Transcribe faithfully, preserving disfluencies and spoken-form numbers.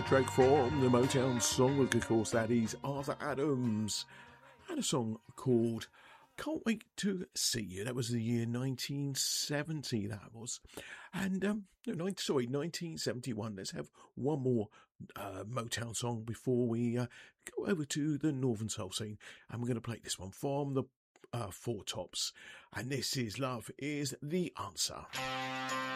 track from the Motown Songbook, of course, that is Arthur Adams, and a song called Can't Wait to See You. That was the year nineteen seventy, that was. And, um, no, nine, sorry, nineteen seventy-one. Let's have one more uh, Motown song before we uh, go over to the Northern Soul scene. And we're going to play this one from the uh, Four Tops. And this is Love Is the Answer.